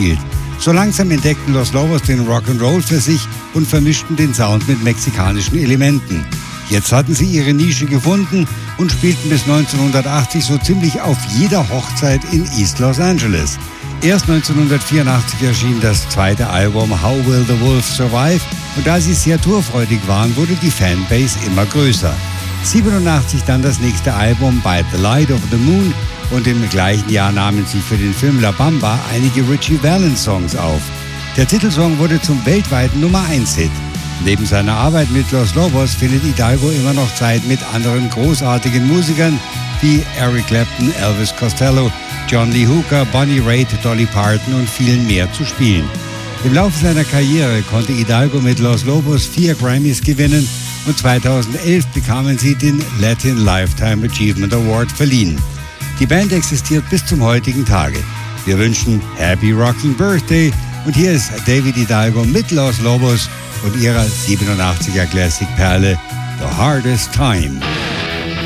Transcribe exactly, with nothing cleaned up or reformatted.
gespielt. So langsam entdeckten Los Lobos den Rock'n'Roll für sich und vermischten den Sound mit mexikanischen Elementen. Jetzt hatten sie ihre Nische gefunden und spielten bis neunzehnhundertachtzig so ziemlich auf jeder Hochzeit in East Los Angeles. Erst neunzehnhundertvierundachtzig erschien das zweite Album How Will the Wolf Survive und da sie sehr tourfreudig waren, wurde die Fanbase immer größer. siebenundachtzig dann das nächste Album By the Light of the Moon und im gleichen Jahr nahmen sie für den Film La Bamba einige Richie Valens Songs auf. Der Titelsong wurde zum weltweiten Nummer eins Hit. Neben seiner Arbeit mit Los Lobos findet Hidalgo immer noch Zeit, mit anderen großartigen Musikern wie Eric Clapton, Elvis Costello, John Lee Hooker, Bonnie Raitt, Dolly Parton und vielen mehr zu spielen. Im Laufe seiner Karriere konnte Hidalgo mit Los Lobos vier Grammys gewinnen und zweitausendelf bekamen sie den Latin Lifetime Achievement Award verliehen. Die Band existiert bis zum heutigen Tage. Wir wünschen Happy Rocking Birthday und hier ist David Hidalgo mit Los Lobos und ihrer siebenundachtziger Classic-Perle The Hardest Time.